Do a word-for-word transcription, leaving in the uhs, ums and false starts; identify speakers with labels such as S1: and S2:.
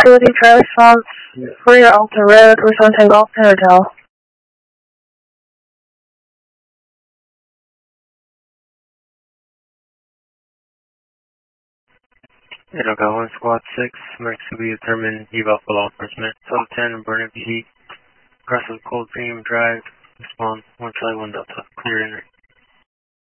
S1: facility, dry response, rear Alta Road, Response Golf Hotel.
S2: Edoga one Squad six, emergency to be determined, eval for law enforcement. South ten, Burnaby Heat, aggressive cold cream drive, response one Charlie one Delta, clear in.